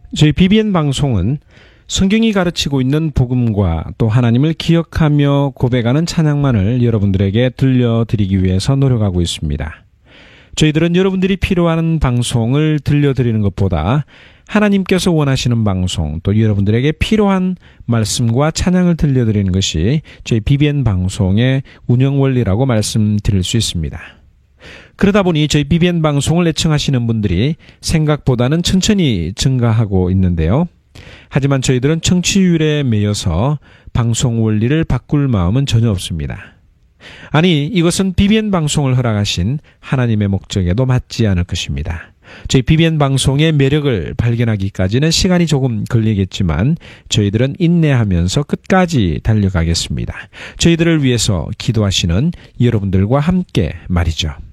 저희 BBN 방송은 성경이 가르치고 있는 복음과 또 하나님을 기억하며 고백하는 찬양만을 여러분들에게 들려드리기 위해서 노력하고 있습니다. 저희들은 여러분들이 필요한 방송을 들려드리는 것보다 하나님께서 원하시는 방송, 또 여러분들에게 필요한 말씀과 찬양을 들려드리는 것이 저희 BBN 방송의 운영 원리라고 말씀드릴 수 있습니다. 그러다 보니 저희 BBN 방송을 애청하시는 분들이 생각보다는 천천히 증가하고 있는데요. 하지만 저희들은 청취율에 매여서 방송 원리를 바꿀 마음은 전혀 없습니다. 아니, 이것은 BBN 방송을 허락하신 하나님의 목적에도 맞지 않을 것입니다. 저희 BBN 방송의 매력을 발견하기까지는 시간이 조금 걸리겠지만 저희들은 인내하면서 끝까지 달려가겠습니다. 저희들을 위해서 기도하시는 여러분들과 함께 말이죠.